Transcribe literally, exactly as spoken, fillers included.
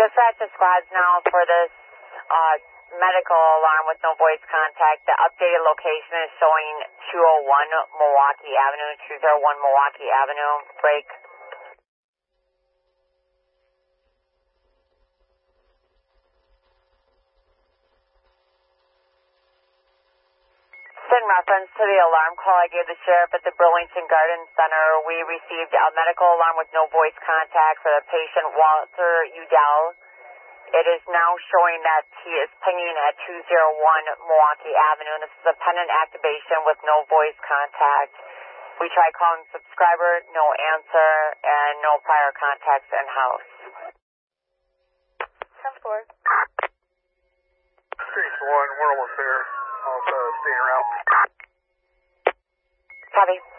Dispatch the squads now for this uh, medical alarm with no voice contact. The updated location is showing two oh one Milwaukee Avenue, two oh one Milwaukee Avenue. Break. In reference to the alarm call I gave the sheriff at the Burlington Garden Center, we received a medical alarm with no voice contact for the patient Walter Udell. It is now showing that he is pinging at two oh one Milwaukee Avenue. This is a pendant activation with no voice contact. We tried calling subscriber, no answer, and no prior contacts in-house. ten four. six one, we're almost there. I'll uh, stay around. Copy.